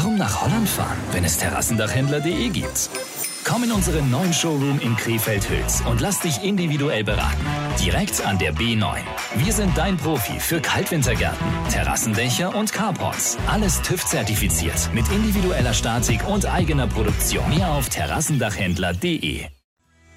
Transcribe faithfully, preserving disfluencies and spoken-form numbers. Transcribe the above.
Warum nach Holland fahren, wenn es terrassendachhändler punkt de gibt? Komm in unseren neuen Showroom in Krefeld-Hüls und lass dich individuell beraten. Direkt an der B neun. Wir sind dein Profi für Kaltwintergärten, Terrassendächer und Carports. Alles TÜV-zertifiziert mit individueller Statik und eigener Produktion. Mehr auf terrassendachhändler punkt de.